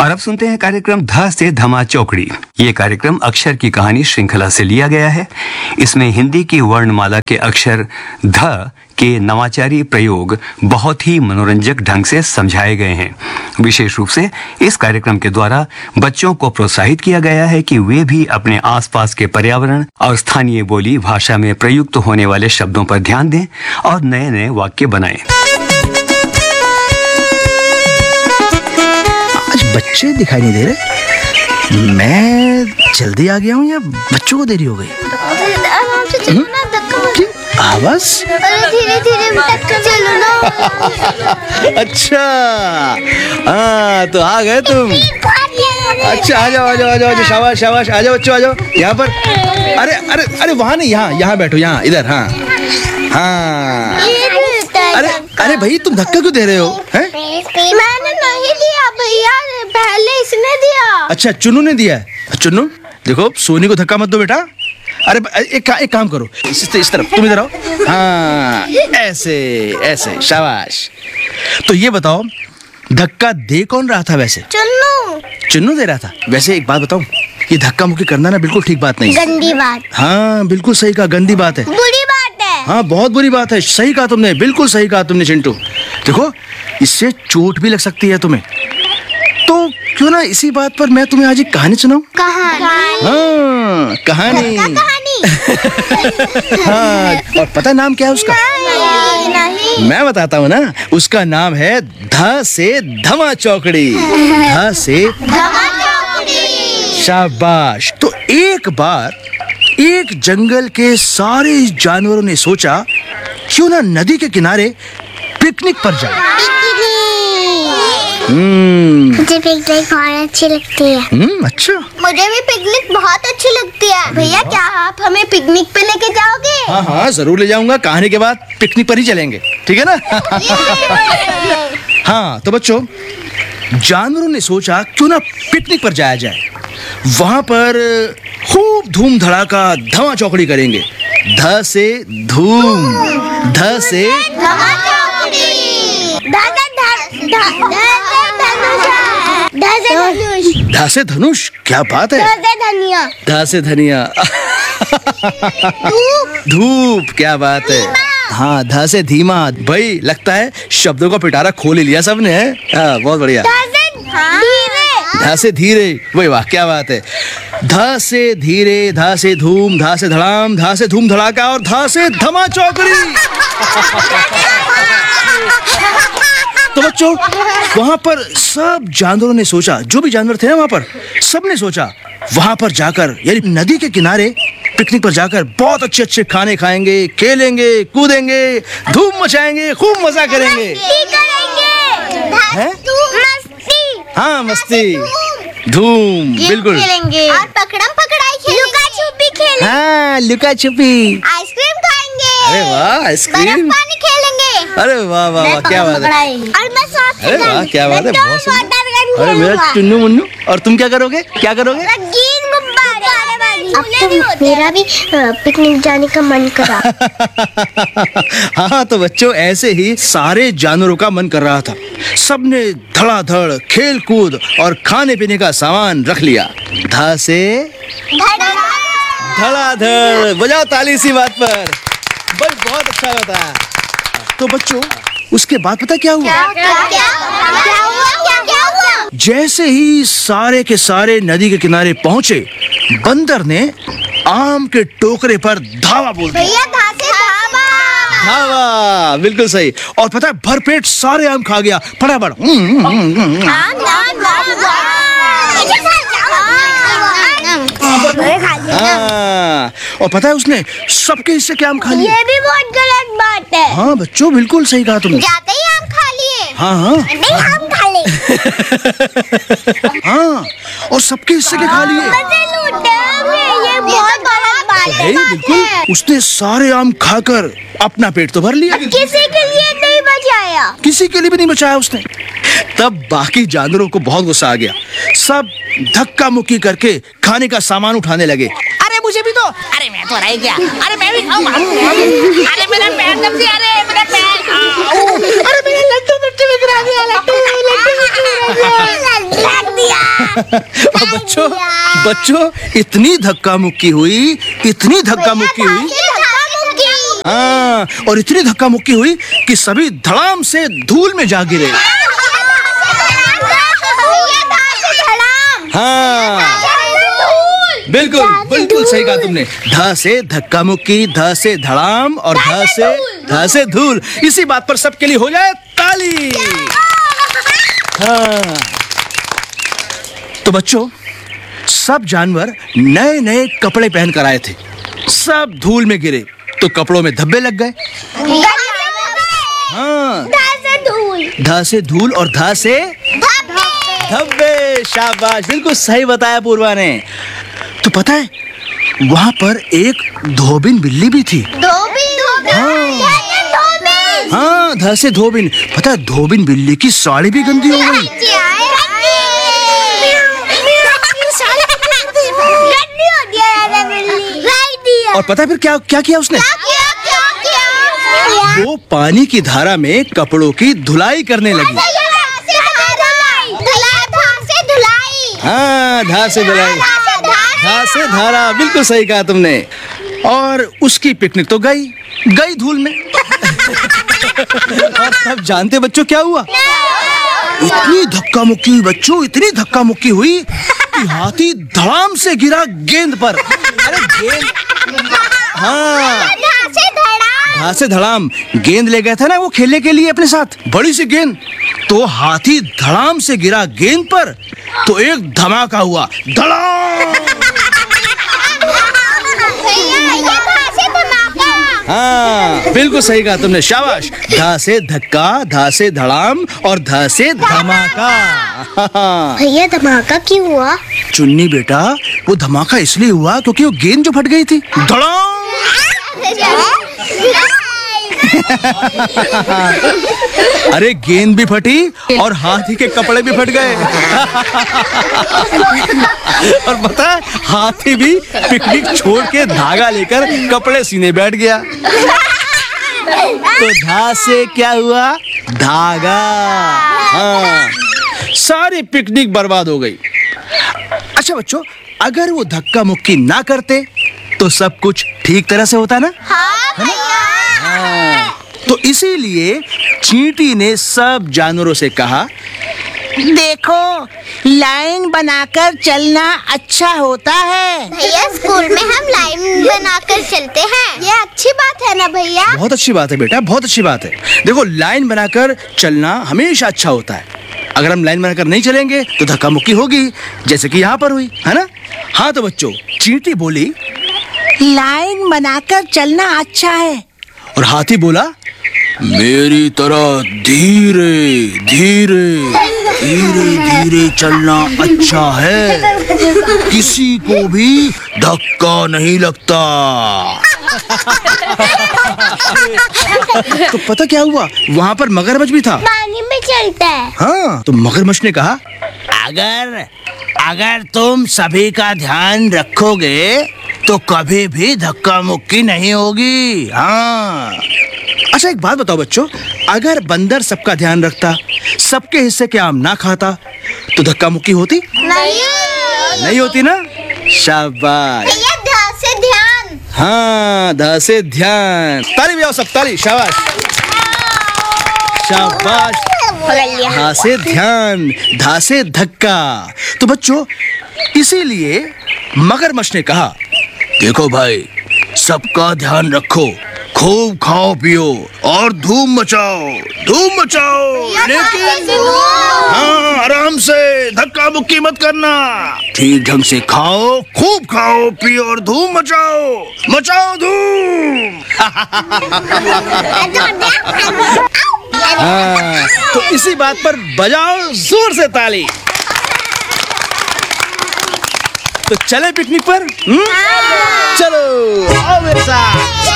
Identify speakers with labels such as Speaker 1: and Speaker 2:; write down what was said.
Speaker 1: और अब सुनते हैं कार्यक्रम ध से धमा चौकड़ी। ये कार्यक्रम अक्षर की कहानी श्रृंखला से लिया गया है। इसमें हिंदी की वर्णमाला के अक्षर ध के नवाचारी प्रयोग बहुत ही मनोरंजक ढंग से समझाए गए हैं। विशेष रूप से इस कार्यक्रम के द्वारा बच्चों को प्रोत्साहित किया गया है कि वे भी अपने आसपास के पर्यावरण और स्थानीय बोली भाषा में प्रयुक्त होने वाले शब्दों पर ध्यान दें और नए नए वाक्य बनाएं।
Speaker 2: आज बच्चे दिखाई नहीं दे रहे। मैं जल्दी आ गया हूँ या बच्चों को देरी हो गई? आवाज
Speaker 3: धीरे धीरे चलो ना।
Speaker 2: अच्छा, हाँ तो आ गए तुम। अच्छा आ जाओ आ जाओ आ जाओ, शाबाश शाबाश, आ जाओ बच्चों आ जाओ यहाँ पर। अरे अरे अरे वहाँ नहीं, यहाँ बैठो, यहाँ इधर। हाँ हाँ, अरे अरे भाई तुम धक्का क्यों दे रहे हो? हैं?
Speaker 3: मैंने नहीं दिया भैया, पहले इसने दिया।
Speaker 2: अच्छा चुन्नू ने दिया है। चुन्नू देखो, सोनी को धक्का मत दो बेटा। अरे एक काम करो, इस तरफ, तुम इधर आओ। हाँ ऐसे ऐसे, शाबाश। तो ये बताओ, धक्का दे कौन रहा था वैसे? चुन्नू दे रहा था। वैसे एक बात बताऊं, ये धक्का मुक्की करना ना बिल्कुल ठीक बात नहीं,
Speaker 3: गंदी बात।
Speaker 2: हाँ बिल्कुल सही कहा, गंदी बात है,
Speaker 3: बुरी बात है।
Speaker 2: हाँ बहुत बुरी बात है। सही कहा तुमने, बिल्कुल सही कहा तुमने चिंटू। देखो इससे चोट भी लग सकती है तुम्हें। तो क्यों ना इसी बात पर मैं तुम्हें आज एक कहानी सुनाऊं? हाँ कहानी। हाँ, और पता नाम क्या है उसका? नहीं। मैं बताता हूँ ना, उसका नाम है ध से धमा चौकड़ी। ध से धमा चौकड़ी। शाबाश। तो एक बार एक जंगल के सारे जानवरों ने सोचा, क्यों ना नदी के किनारे पिकनिक पर जाए।
Speaker 3: मुझे पिकनिक बहुत अच्छी लगती है।
Speaker 2: अच्छा,
Speaker 3: मुझे भी पिकनिक बहुत अच्छी लगती है। भैया क्या आप हमें पिकनिक पे लेके जाओगे?
Speaker 2: हाँ हाँ जरूर ले जाऊंगा। कहानी के बाद पिकनिक पर ही चलेंगे, ठीक है ना? हाँ तो बच्चों, जानवरों ने सोचा क्यों ना पिकनिक पर जाया जाए। वहां पर खूब धूम धड़ाका धमा चौकड़ी करेंगे। ध से धूम, ध से
Speaker 3: धमा चौकड़ी।
Speaker 2: ध से धनुष, क्या बात है। ध से धनिया। धूप, क्या बात है। हाँ ध से धीमा। भाई लगता है शब्दों का पिटारा खोल ही लिया सबने। हाँ बहुत बढ़िया। ध से धीरे, वही वाह क्या बात है। ध से धीरे, ध से धूम, ध से धड़ाम, ध से धूम धड़ाका और ध से धमा चौकड़ी। तो बच्चों, वहां पर सब जानवरों ने सोचा, जो भी जानवर थे ना वहां पर, सबने सोचा वहां पर जाकर, यानी नदी के किनारे पिकनिक पर जाकर बहुत अच्छे अच्छे खाने खाएंगे, खेलेंगे, कूदेंगे, धूम मचाएंगे, खूब मजा करेंगे। हाँ मस्ती, धूम, बिल्कुल।
Speaker 3: और पकड़म पकड़ाई खेलेंगे, लुका छुपी खेलेंगे।
Speaker 2: हाँ लुका छुपी,
Speaker 3: आइसक्रीम खाएंगे।
Speaker 2: अरे वाह, आइसक्रीम,
Speaker 3: पानी खेलेंगे।
Speaker 2: अरे वाह वाह वाह, क्या बात है।
Speaker 3: और मैं साथ
Speaker 2: अरे वाह क्या बात है, बहुत सुंदर। अरे मेरा चुन्नू मुन्नू। और तुम क्या करोगे? क्या करोगे?
Speaker 3: अब तो मेरा भी पिकनिक जाने का मन करा।
Speaker 2: हाँ तो बच्चों, ऐसे ही सारे जानवरों का मन कर रहा था। सबने धड़ाधड़ खेल कूद और खाने पीने का सामान रख लिया। ध से धड़ाधड़। बजाओ ताली इसी बात पर। बस बहुत अच्छा बताया। तो बच्चों, उसके बाद पता क्या हुआ?
Speaker 3: क्या हुआ?
Speaker 2: जैसे ही सारे के सारे नदी के किनारे पहुंचे, बंदर ने आम के टोकरे पर धावा बोल दिया।
Speaker 3: भैया
Speaker 2: धावा, बिल्कुल सही। और पता है, भरपेट सारे आम खा गया फटाफट। हाँ, और पता है उसने सबके हिस्से के आम खा लिए।
Speaker 3: ये भी बहुत गलत बात है।
Speaker 2: हाँ बच्चों, बिल्कुल सही कहा तुमने।
Speaker 3: जाते ही आम खा लिए।
Speaker 2: हाँ हाँ
Speaker 3: नहीं, आम खा ले।
Speaker 2: हाँ, और सबके हिस्से के खा लिए।
Speaker 3: ये बहुत गलत बात है।
Speaker 2: बिल्कुल, उसने सारे आम खाकर अपना पेट तो भर लिया।
Speaker 3: किसी के लिए नहीं बचाया।
Speaker 2: किसी के लिए भी नहीं बचाया उसने। तब बाकी जानवरों को बहुत गुस्सा आ गया। सब धक्का मुक्की करके खाने का सामान उठाने लगे।
Speaker 4: अरे मुझे भी दो। अरे मैं तो रह गया। अरे मैं भी खाऊं। अरे मेरा पैर दब गया। अरे मेरा पैर। अरे मेरे लड्डू मिट्टी में गिरा गया। लड्डू दिया।
Speaker 2: और बच्चों इतनी धक्का मुक्की हुई, हाँ, और इतनी धक्का मुक्की हुई कि सभी धड़ाम से धूल में जा गिरे। हाँ, बिल्कुल सही कहा तुमने। ध से धक्का मुक्की, ध से धड़ाम और ध से धूल। इसी बात पर सबके लिए हो जाए ताली। हाँ। तो बच्चों, सब जानवर नए नए कपड़े पहन कर आए थे। सब धूल में गिरे तो कपड़ों में धब्बे लग गए। हाँ, ध से धूल और ध से धब्बे। शाबाश, बिल्कुल सही बताया पूर्वा ने। तो पता है वहाँ पर एक धोबिन बिल्ली भी थी। हाँ, ध से धोबिन। पता है धोबिन बिल्ली की साड़ी भी गंदी हो गई। और पता है फिर क्या किया उसने? वो पानी की धारा में कपड़ों की धुलाई करने लगी। हाँ, धा से धुलाई, धा से धारा। बिल्कुल सही कहा तुमने। और उसकी पिकनिक तो गई धूल में। और सब जानते बच्चों क्या हुआ? इतनी धक्का मुक्की हुई बच्चों, इतनी धक्का मुक्की हुई कि हाथी धड़ाम से गिरा गेंद पर। अरे गेंद, हाँ, धा से धड़ाम। गेंद ले गया था ना वो खेलने के लिए अपने साथ, बड़ी सी गेंद। तो हाथी धड़ाम से गिरा गेंद पर तो एक धमाका हुआ, धड़ाम। हाँ, बिल्कुल सही कहा तुमने। शाबाश। धा से धक्का, धा से धड़ाम और ध से धमाका।
Speaker 3: भैया धमाका क्यों हुआ?
Speaker 2: चुन्नी बेटा, वो धमाका इसलिए हुआ क्योंकि वो गेंद जो फट गई थी। धड़ाम। अरे गेंद भी फटी और हाथी के कपड़े भी फट गए। और पता है हाथी भी पिकनिक छोड़ के धागा लेकर कपड़े सीने बैठ गया। तो धा से क्या हुआ? धागा। हाँ, सारी पिकनिक बर्बाद हो गई। अच्छा बच्चों, अगर वो धक्का मुक्की ना करते तो सब कुछ ठीक तरह से होता ना? हाँ, तो इसीलिए चींटी ने सब जानवरों से कहा,
Speaker 4: देखो लाइन बनाकर चलना अच्छा होता है।
Speaker 3: भैया स्कूल में हम लाइन बनाकर चलते हैं, ये अच्छी बात है ना भैया?
Speaker 2: बहुत अच्छी बात है बेटा, बहुत अच्छी बात है। देखो लाइन बनाकर चलना हमेशा अच्छा होता है। अगर हम लाइन बनाकर नहीं चलेंगे तो धक्का मुक्की होगी, जैसे कि यहाँ पर हुई है ना। हाँ तो बच्चों, चींटी बोली
Speaker 4: लाइन बनाकर चलना अच्छा है,
Speaker 2: और हाथी बोला मेरी तरह धीरे धीरे चलना अच्छा है, किसी को भी धक्का नहीं लगता। तो पता क्या हुआ, वहाँ पर मगरमच्छ भी था।
Speaker 3: पानी में चलता है।
Speaker 2: हाँ, तो मगरमच्छ ने कहा
Speaker 5: अगर तुम सभी का ध्यान रखोगे तो कभी भी धक्का मुक्की नहीं होगी। हाँ।
Speaker 2: अच्छा एक बात बताओ बच्चों, अगर बंदर सबका ध्यान रखता, सबके हिस्से के आम ना खाता तो धक्का मुक्की होती? नहीं होती ना। शाबाश।
Speaker 3: भैया ध से ध्यान।
Speaker 2: हाँ, ध से ध्यान। ताली बजाओ सब, ताली। शाबाश शाबाश। धा से ध्यान, धा से धक्का। तो बच्चों इसीलिए मगरमच्छ ने कहा
Speaker 5: देखो भाई, सबका ध्यान रखो, खूब खाओ पियो और धूम मचाओ लेकिन हाँ, आराम से, धक्का मुक्की मत करना। ठीक ढंग से खाओ, खूब खाओ पियो और धूम मचाओ धूम।
Speaker 2: हाँ, तो इसी बात पर बजाओ जोर से ताली। तो चले पिकनिक पर? चलो आओ मेरे साथ।